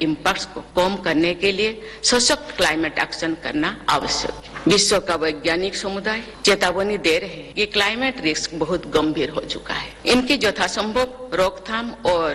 Impacts को कम करने के लिए सशक्त क्लाइमेट एक्शन करना आवश्यक है। विश्व का वैज्ञानिक समुदाय चेतावनी दे रहे हैं कि क्लाइमेट रिस्क बहुत गंभीर हो चुका है। इनकी यथासंभव रोकथाम और